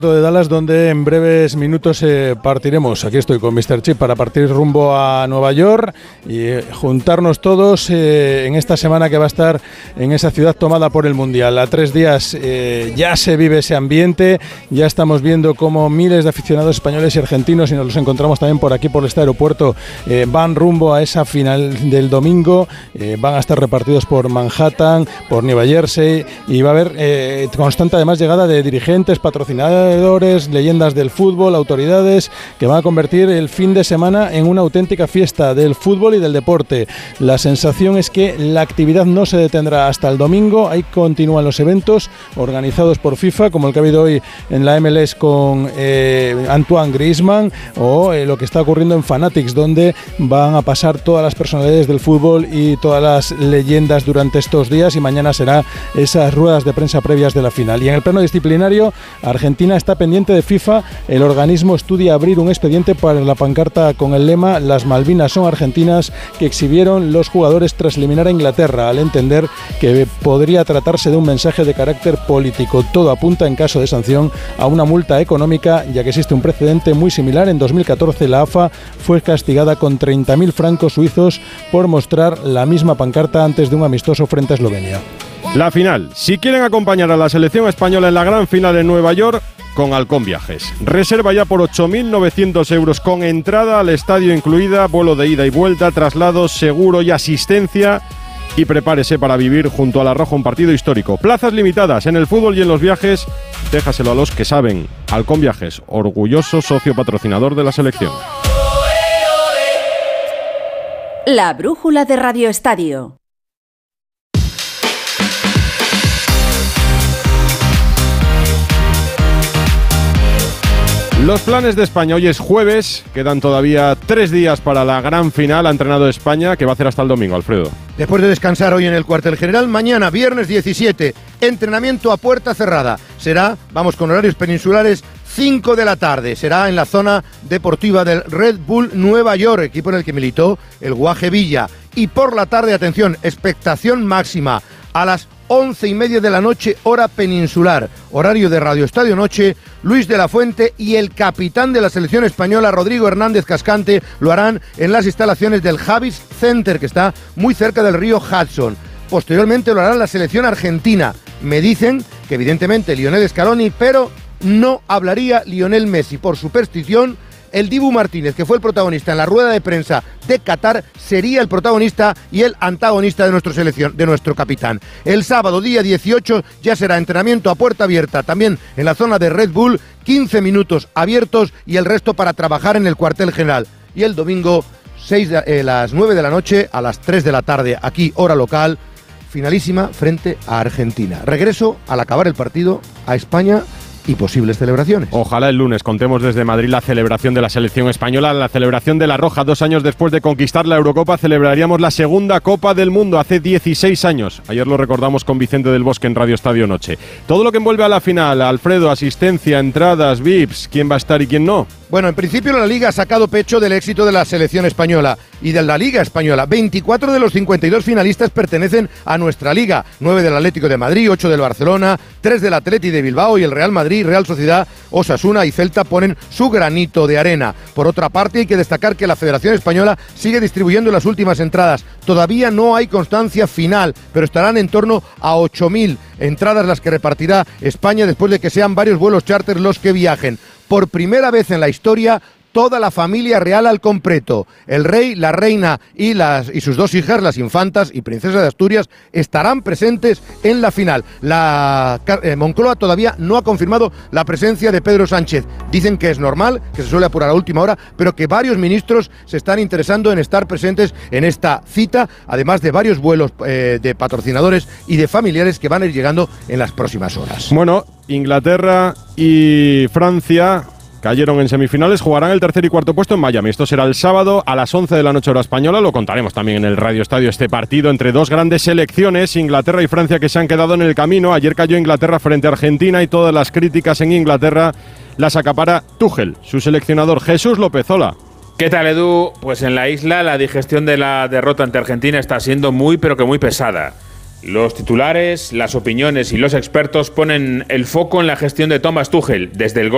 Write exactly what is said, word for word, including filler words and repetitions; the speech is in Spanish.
de Dallas, donde en breves minutos eh, partiremos. Aquí estoy con míster Chip para partir rumbo a Nueva York y eh, juntarnos todos eh, en esta semana que va a estar en esa ciudad tomada por el Mundial. A tres días eh, ya se vive ese ambiente, ya estamos viendo cómo miles de aficionados españoles y argentinos, y nos los encontramos también por aquí por este aeropuerto, eh, van rumbo a esa final del domingo. Eh, van a estar repartidos por Manhattan, por Nueva Jersey, y va a haber eh, constante además llegada de dirigentes, patrocinadores, leyendas del fútbol, autoridades, que van a convertir el fin de semana en una auténtica fiesta del fútbol y del deporte. La sensación es que la actividad no se detendrá hasta el domingo. Ahí continúan los eventos organizados por FIFA, como el que ha habido hoy en la M L S con eh, Antoine Griezmann, o eh, lo que está ocurriendo en Fanatics, donde van a pasar todas las personalidades del fútbol y todas las leyendas durante estos días, y mañana será esas ruedas de prensa previas de la final. Y en el plano disciplinario, Argentina está pendiente de FIFA. El organismo estudia abrir un expediente para la pancarta con el lema "Las Malvinas son argentinas", que exhibieron los jugadores tras eliminar a Inglaterra, al entender que podría tratarse de un mensaje de carácter político. Todo apunta, en caso de sanción, a una multa económica, ya que existe un precedente muy similar. En dos mil catorce la A F A fue castigada con treinta mil francos suizos por mostrar la misma pancarta antes de un amistoso frente a Eslovenia. La final. Si quieren acompañar a la selección española en la gran final en Nueva York, con Halcón Viajes. Reserva ya por ocho mil novecientos euros, con entrada al estadio incluida, vuelo de ida y vuelta, traslados, seguro y asistencia. Y prepárese para vivir junto a La Roja un partido histórico. Plazas limitadas en el fútbol y en los viajes. Déjaselo a los que saben. Halcón Viajes, orgulloso socio patrocinador de la selección. La brújula de Radio Estadio. Los planes de España. Hoy es jueves, quedan todavía tres días para la gran final. Ha entrenado España, que va a hacer hasta el domingo, Alfredo. Después de descansar hoy en el cuartel general, mañana, viernes diecisiete, entrenamiento a puerta cerrada. Será, vamos con horarios peninsulares, cinco de la tarde. Será en la zona deportiva del Red Bull Nueva York, equipo en el que militó el Guaje Villa. Y por la tarde, atención, expectación máxima, a las once y media de la noche, hora peninsular, horario de Radio Estadio Noche. Luis de la Fuente y el capitán de la selección española, Rodrigo Hernández Cascante, lo harán en las instalaciones del Javits Center, que está muy cerca del río Hudson. Posteriormente lo hará la selección argentina. Me dicen que evidentemente Lionel Scaloni, pero no hablaría Lionel Messi. Por superstición, el Dibu Martínez, que fue el protagonista en la rueda de prensa de Qatar, sería el protagonista y el antagonista de nuestra selección, de nuestro capitán. El sábado, día dieciocho, ya será entrenamiento a puerta abierta, también en la zona de Red Bull, quince minutos abiertos y el resto para trabajar en el cuartel general. Y el domingo, seis de, eh, las nueve de la noche a las tres de la tarde, aquí hora local, finalísima frente a Argentina. Regreso al acabar el partido a España y posibles celebraciones. Ojalá el lunes contemos desde Madrid la celebración de la selección española, la celebración de La Roja. Dos años después de conquistar la Eurocopa, celebraríamos la segunda Copa del Mundo, hace dieciséis años. Ayer lo recordamos con Vicente del Bosque en Radio Estadio Noche. Todo lo que envuelve a la final, Alfredo, asistencia, entradas, V I Ps, quién va a estar y quién no. Bueno, en principio la Liga ha sacado pecho del éxito de la selección española y de la Liga española. veinticuatro de los cincuenta y dos finalistas pertenecen a nuestra Liga. nueve del Atlético de Madrid, ocho del Barcelona, tres del Atleti de Bilbao, y el Real Madrid, Real Sociedad, Osasuna y Celta ponen su granito de arena. Por otra parte, hay que destacar que la Federación Española sigue distribuyendo las últimas entradas. Todavía no hay constancia final, pero estarán en torno a ocho mil entradas las que repartirá España después de que sean varios vuelos charter los que viajen. Por primera vez en la historia, toda la familia real al completo. El rey, la reina y, las, y sus dos hijas, las infantas y princesas de Asturias, estarán presentes en la final. La eh, Moncloa todavía no ha confirmado la presencia de Pedro Sánchez. Dicen que es normal, que se suele apurar a última hora, pero que varios ministros se están interesando en estar presentes en esta cita, además de varios vuelos eh, de patrocinadores y de familiares que van a ir llegando en las próximas horas. Bueno, Inglaterra y Francia cayeron en semifinales, jugarán el tercer y cuarto puesto en Miami. Esto será el sábado a las once de la noche hora española. Lo contaremos también en el Radio Estadio, este partido entre dos grandes selecciones, Inglaterra y Francia, que se han quedado en el camino. Ayer cayó Inglaterra frente a Argentina y todas las críticas en Inglaterra las acapara Tuchel, su seleccionador. Jesús López, hola. ¿Qué tal, Edu? Pues en la isla la digestión de la derrota ante Argentina está siendo muy pero que muy pesada. Los titulares, las opiniones y los expertos ponen el foco en la gestión de Thomas Tuchel, desde el gol